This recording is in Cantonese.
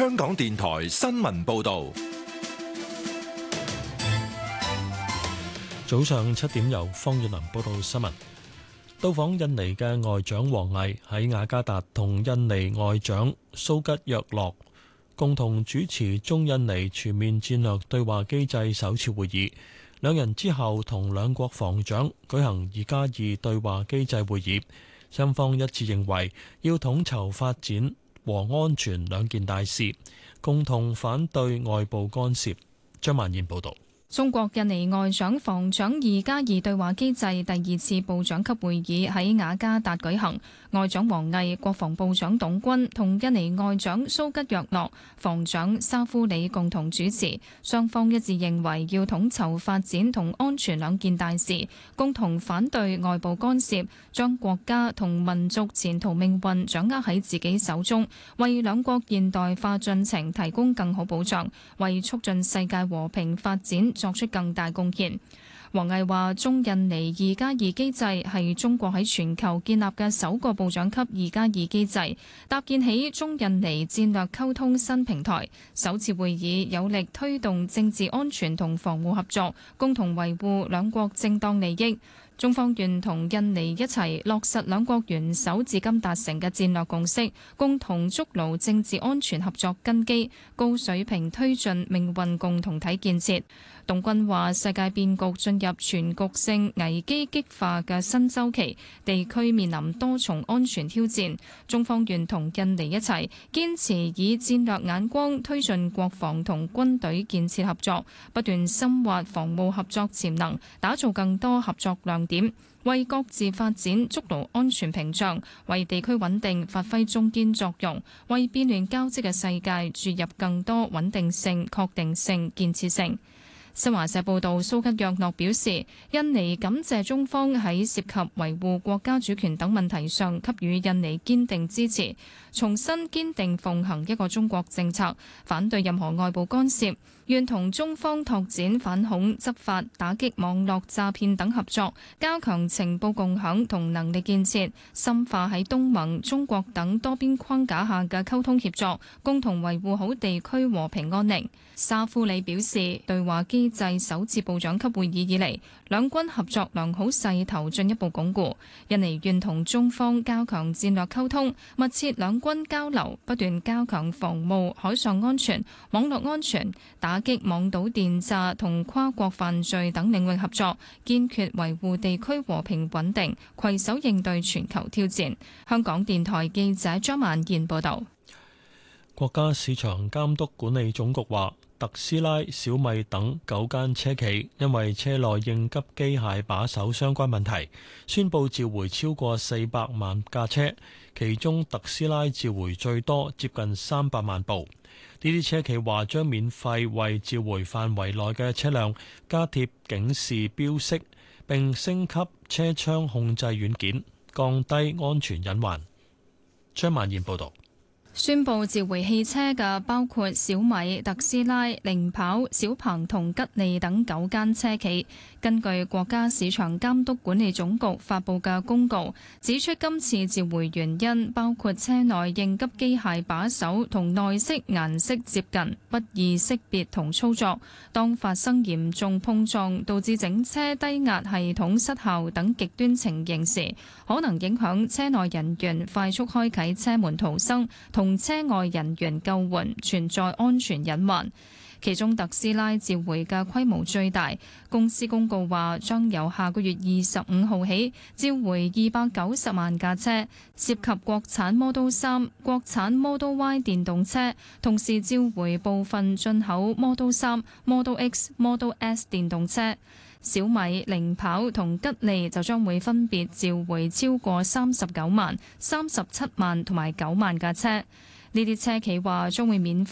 香港電台新聞報道。 早上7點由方月林報道新聞。到訪印尼嘅外長王毅喺雅加達同印尼外長蘇吉約諾共同主持中印尼全面戰略對話機制首次會議。兩人之後同兩國防長舉行2+2對話機制會議。雙方一致認為要統籌發展和安全兩件大事，共同反對外部干涉。張曼燕報導。 中國印尼外長防長2+2對話機制第2次部長級會議喺雅加達舉行，外長王毅、國防部長董軍同印尼外長蘇吉約諾、防長沙夫里共同主持。雙方一致認為要統籌發展同安全兩件大事，共同反對外部干涉，將國家同民族前途命運掌握喺自己手中，為兩國現代化進程提供更好保障，為促進世界和平發展作出更大貢獻。王毅話：中印尼2+2機制係中國喺全球建立嘅首個部長級2+2機制，搭建起中印尼戰略溝通新平台。首次會議有力推動政治安全同防務合作，共同維護兩國正當利益。中方願同印尼一齊落實兩國元首至今達成嘅戰略共識，共同築牢政治安全合作根基，高水平推進命運共同體建設。董軍話：世界變局進入全局性危機激化嘅新週期，地區面臨多重安全挑戰。中方願同印尼一齊堅持以戰略眼光推進國防同軍隊建設合作，不斷深挖防務合作潛能，打造更多合作亮點，為各自發展築牢安全屏障，為地區穩定發揮中堅作用，為變亂交織嘅世界注入更多穩定性、確定性、建設性。新華社報道，蘇吉約諾表示，印尼感謝中方喺涉及維護國家主權等問題上給予印尼堅定支持，重申堅定奉行一個中國政策，反對任何外部干涉，願同中方拓展反恐執法、打擊網絡詐騙等合作，加強情報共享同能力建設，深化喺東盟、中國等多邊框架下嘅溝通協作，共同維護好地區和平安寧。沙夫里表示，對話機制首次部長級會議以嚟，兩軍合作良好勢頭進一步鞏固。印尼願同中方加強戰略溝通，密切兩軍交流，不斷加強防務、海上安全、網絡安全、打擊網賭電詐同跨國犯罪等領域合作，堅決維護地區和平穩定，攜手應對全球挑戰。香港電台記者張曼燕報道。 國家市場監督管理總局話，特斯拉、小米等9間車企因為車內應急機械把手相關問題，宣布召回超過400萬架車，其中特斯拉召回最多，接近300萬部。呢啲車企話將免費為召回範圍內嘅車輛加貼警示標識，並升級車窗控制軟件，降低安全隱患。張曼燕報導。 宣布召回汽車嘅包括小米、特斯拉、零跑、小鵬同吉利等9間車企。根據國家市場監督管理總局發布嘅公告，指出今次召回原因包括車內應急機械把手同內飾顏色接近，不易識別同操作。當發生嚴重碰撞導致整車低壓系統失效等極端情形時，可能影響車內人員快速開啟車門逃生同車外人員救援，存在安全隱患。其中特斯拉召回嘅規模最大，公司公告話將由下個月25號起召回290萬架車，涉及國產 Model 3、國產 Model Y 電動車，同時召回部分進口 Model 3、Model X、Model S 電動車。小米、零跑同吉利就將會分別召回超過39萬、37萬同埋9萬架車。呢啲車企話將會免